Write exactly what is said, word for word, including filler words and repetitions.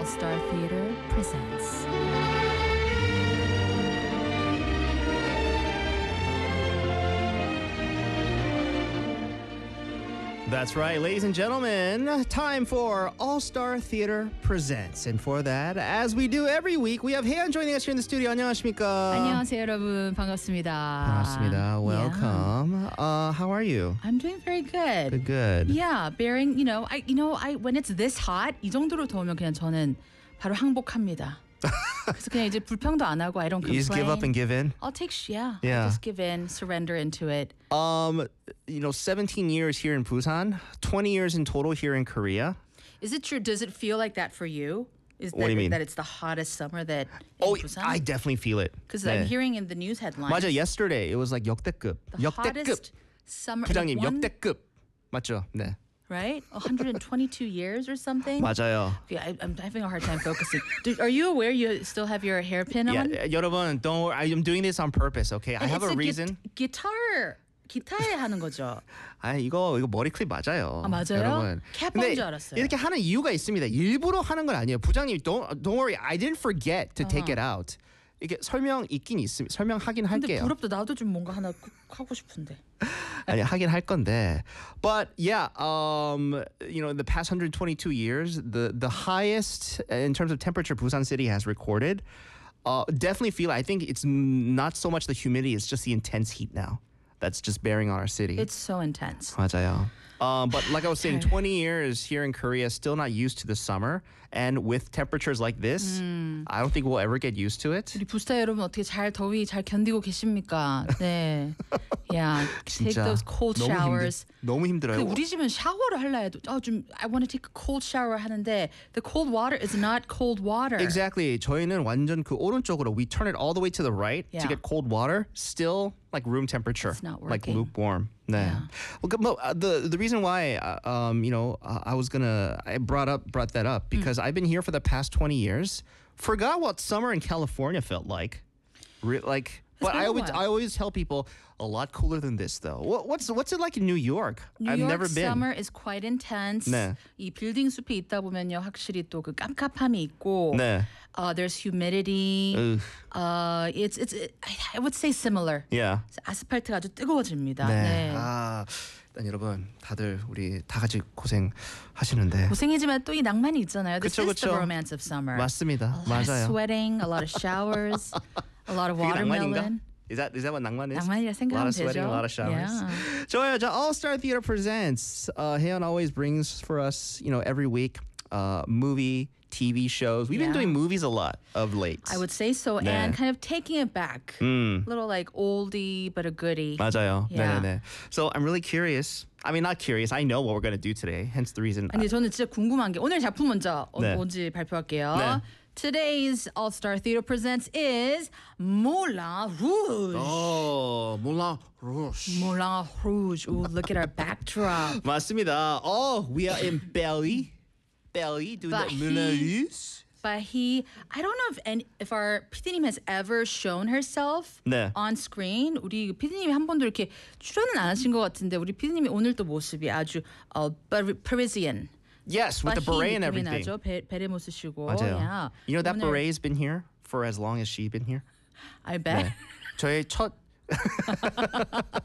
All-Star Theater presents. That's right, ladies and gentlemen. Time for All-Star Theater Presents. And for that, as we do every week, we have Haeyeon joining us here in the studio. 안녕하십니까? 안녕하세요, 여러분. 반갑습니다. 반갑습니다. Welcome. Yeah. Uh, how are you? I'm doing very good. Good, good. Yeah, bearing, you know, I, you know, I when it's this hot, 이 정도로 더우면 그냥 저는 바로 항복합니다. 그래서 그냥 이제 불평도 안 하고 I don't complain. You just give up and give in? I'll take, sh- yeah, Yeah. I'll just give in, surrender into it. Um, you know, seventeen years here in Busan, twenty years in total here in Korea. Is it true? Does it feel like that for you? Is What that, do you mean? that it's the hottest summer that Oh, in Busan? I definitely feel it. Because 네. I'm hearing in the news headlines. 맞아, yesterday it was like 역대급. The 역대급. hottest summer. 부장님, like one, 역대급. 맞죠? 네. right? one hundred twenty-two years or something? 맞아요. Okay, I, I'm having a hard time focusing. Do, are you aware you still have your hairpin Yeah, on? 여러분, don't worry. I'm doing this on purpose, okay? I And have it's a gui- reason. guitar. 기타에 하는 거죠. 아 이거 이거 머리 클립 맞아요. 아, 맞아요? 여러분. 캡인 근데 줄 알았어요. 이렇게 하는 이유가 있습니다. 일부러 하는 건 아니에요. 부장님, don't don't worry. I didn't forget to take it out. 이게 설명 있긴 있습니다. 설명하긴 근데 할게요. 부럽다. 나도 좀 뭔가 하나 꼭 하고 싶은데. 아니 하긴 할 건데. But yeah, um, you know, in the past one hundred twenty-two years, the the highest in terms of temperature Busan City has recorded. Uh, definitely feel. I think it's not so much the humidity; it's just the intense heat now. That's just bearing on our city. It's so intense. 맞아요. Um, but like I was saying, Okay. twenty years here in Korea, still not used to the summer. And with temperatures like this, I don't think we'll ever get used to it. 우리 부스타 여러분 어떻게 잘 더위 잘 견디고 계십니까? 네. Yeah. Take 진짜 those cold 너무 showers. 힘들, 너무 힘들어요. 근데 우리 집은 샤워를 할라 해도 어, 좀 I want to take a cold shower 하는데 the cold water is not cold water. Exactly. 저희는 완전 그 오른쪽으로 we turn it all the way to the right Yeah. to get cold water, still like room temperature, It's not like working. lukewarm. 네. Yeah. Well, good- well, uh, the the reason why uh, um, you know uh, I was gonna I brought up brought that up because I've been here for the past twenty years. Forgot what summer in California felt like. Re- like, but been I a always while. I always tell people a lot cooler than this though. What, what's what's it like in New York? New I've York never been. summer is quite intense. 네. 이 빌딩 숲이 있다 보면요, 확실히 또 그 깜깜함이 있고. 네. Uh, there's humidity. Ugh. Uh, it's it's it, I would say similar. Yeah. 아스팔트가 아주 뜨거워집니다. 네. 네. 아, 일단 여러분 다들 우리 다 같이 고생 하시는데. 고생이지만 또 이 낭만이 있잖아요. This 그쵸, is the 그쵸. romance of summer. 맞습니다. A lot of 맞아요. sweating, a lot of showers, a lot of 그게 watermelon. 낭만인가? Is that is that what 낭만 is? 낭만이라 A lot 생각하면 of sweating, 되죠. a lot of showers. Yeah. 좋아요. 자, All Star Theater presents. Uh, Haeyeon always brings for us, you know, every week, uh, movie, T V shows. We've been Yeah. doing movies a lot of late. I would say so, 네. and kind of taking it back. 음, A little like oldie but a goodie. 맞아요. Yeah. 네네네. So I'm really curious. I mean, not curious. I know what we're gonna do today. Hence the reason. 아니 저는 진짜 궁금한 게 오늘 작품 먼저 어, 네. 뭔지 발표할게요. 네. Today's All Star Theater presents is Moulin Rouge. Oh, Moulin Rouge. Moulin Rouge. Ooh, look at our backdrop. 맞습니다. Oh, we are in Belly. Belly doing But the Moulin he- Rouge. But he, I don't know if any, if our 피디님 has ever shown herself 네. on screen. 우리 피디님이 한 번도 이렇게 출연은 안 하신 것 같은데 우리 피디님이 오늘 또 모습이 아주 어, Par- Parisian. Yes, with the beret and 느낌이 everything. 나죠. 베, 베레모 쓰시고. 맞아요. Yeah. You know that 오늘- beret's been here for as long as she's been here. I bet. 저의 첫